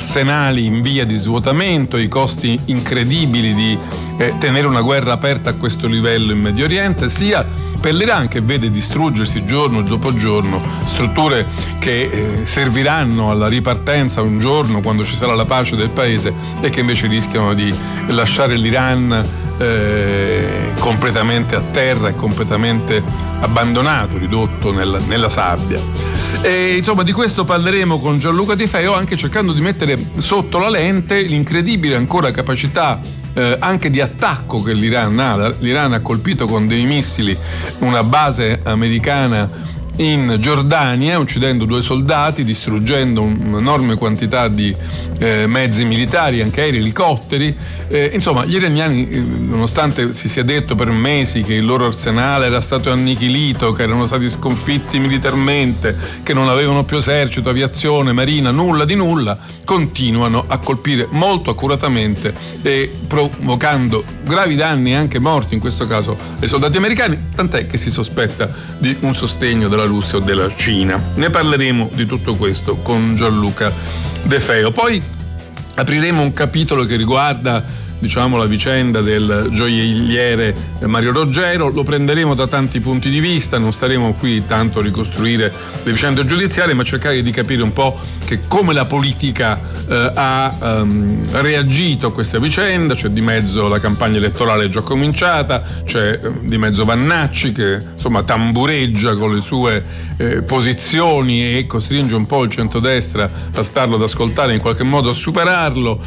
arsenali in via di svuotamento, i costi incredibili di tenere una guerra aperta a questo livello in Medio Oriente, sia per l'Iran, che vede distruggersi giorno dopo giorno strutture che serviranno alla ripartenza un giorno quando ci sarà la pace del paese, e che invece rischiano di lasciare l'Iran completamente a terra e completamente abbandonato, ridotto nella sabbia. E insomma, di questo parleremo con Gianluca Di Feo, anche cercando di mettere sotto la lente l'incredibile ancora capacità anche di attacco che l'Iran ha. L'Iran ha colpito con dei missili una base americana in Giordania, uccidendo 2 soldati, distruggendo un'enorme quantità di mezzi militari, anche aerei, elicotteri. Insomma, gli iraniani, nonostante si sia detto per mesi che il loro arsenale era stato annichilito, che erano stati sconfitti militarmente, che non avevano più esercito, aviazione, marina, nulla di nulla, continuano a colpire molto accuratamente e provocando gravi danni e anche morti, in questo caso ai soldati americani, tant'è che si sospetta di un sostegno della Russia o della Cina. Ne parleremo di tutto questo con Gianluca De Feo. Poi apriremo un capitolo che riguarda, diciamo, la vicenda del gioielliere Mario Roggero. Lo prenderemo da tanti punti di vista, non staremo qui tanto a ricostruire le vicende giudiziarie, ma cercare di capire un po' che come la politica ha reagito a questa vicenda. C'è di mezzo la campagna elettorale già cominciata, c'è di mezzo Vannacci che insomma tambureggia con le sue posizioni e costringe un po' il centrodestra a starlo ad ascoltare, in qualche modo a superarlo.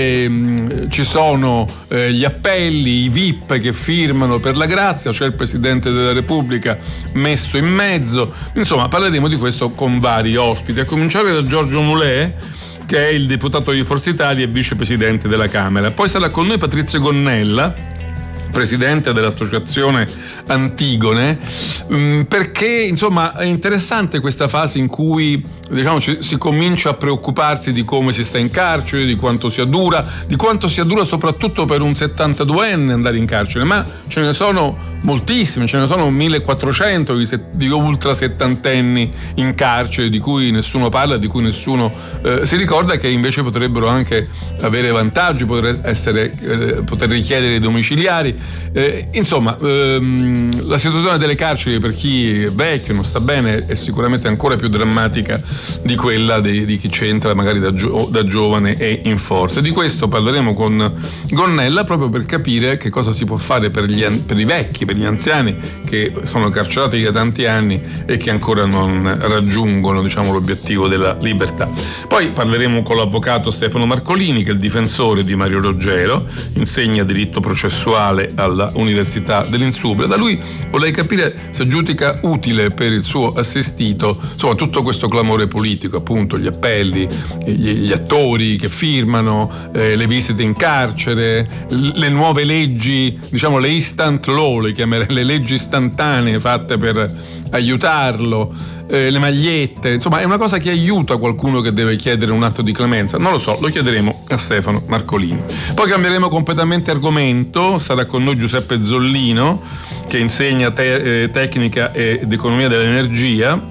Ci sono gli appelli, i VIP che firmano per la grazia, c'è il Presidente della Repubblica messo in mezzo. Insomma, parleremo di questo con vari ospiti, a cominciare da Giorgio Mulè, che è il deputato di Forza Italia e vicepresidente della Camera. Poi sarà con noi Patrizio Gonnella, presidente dell'associazione Antigone, perché insomma è interessante questa fase in cui, diciamo, si comincia a preoccuparsi di come si sta in carcere, di quanto sia dura soprattutto per un 72enne andare in carcere, ma ce ne sono moltissimi, ce ne sono 1400 di ultra settantenni in carcere, di cui nessuno parla, di cui nessuno si ricorda, che invece potrebbero anche avere vantaggi, poter richiedere i domiciliari. Insomma, la situazione delle carceri per chi è vecchio, non sta bene, è sicuramente ancora più drammatica di quella di chi c'entra magari da giovane e in forza. Di questo parleremo con Gonnella, proprio per capire che cosa si può fare per i vecchi, per gli anziani che sono carcerati da tanti anni e che ancora non raggiungono, diciamo, l'obiettivo della libertà. Poi parleremo con l'avvocato Stefano Marcolini, che è il difensore di Mario Roggero, insegna diritto processuale alla Università dell'Insubria. Da lui vorrei capire se giudica utile per il suo assistito, insomma, tutto questo clamore politico, appunto gli appelli, gli attori che firmano, le visite in carcere, le nuove leggi, diciamo le instant law, le chiamerei le leggi istantanee fatte per aiutarlo, le magliette, insomma è una cosa che aiuta qualcuno che deve chiedere un atto di clemenza? Non lo so, lo chiederemo a Stefano Marcolini. Poi cambieremo completamente argomento, sarà con noi Giuseppe Zollino, che insegna tecnica ed economia dell'energia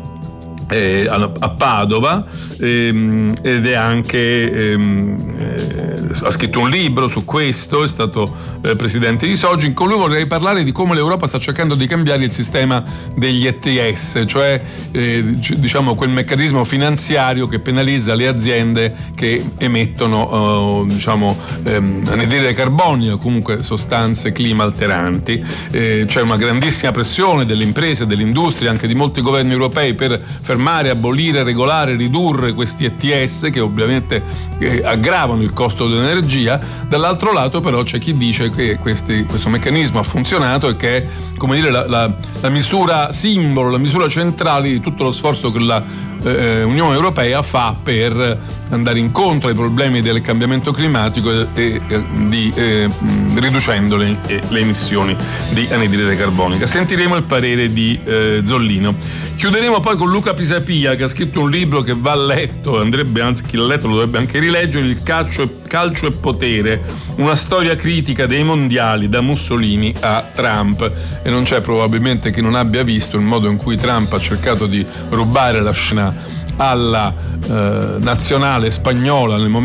a Padova, ed è anche ha scritto un libro su questo, è stato presidente di Sogin. Con lui vorrei parlare di come l'Europa sta cercando di cambiare il sistema degli ETS, cioè diciamo quel meccanismo finanziario che penalizza le aziende che emettono anidride carbonica o comunque sostanze clima alteranti. C'è una grandissima pressione delle imprese, dell'industria, anche di molti governi europei per fermare, abolire, regolare, ridurre questi ETS che ovviamente aggravano il costo dell'energia. Dall'altro lato però c'è chi dice che questo meccanismo ha funzionato e che è, come dire, la misura simbolo, la misura centrale di tutto lo sforzo che la Unione Europea fa per andare incontro ai problemi del cambiamento climatico e riducendo le emissioni di anidride carbonica. Sentiremo il parere di Zollino. Chiuderemo poi con Luca Pisapia, che ha scritto un libro che va letto, andrebbe, anzi chi l'ha letto lo dovrebbe anche rileggere, Il calcio e potere, una storia critica dei mondiali da Mussolini a Trump. E non c'è probabilmente chi non abbia visto il modo in cui Trump ha cercato di rubare la scena alla nazionale spagnola nel momento